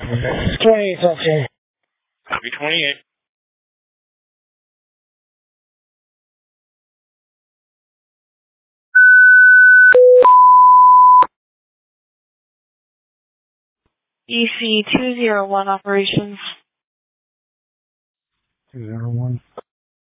28, okay. Copy 28. EC 201 operations. 201.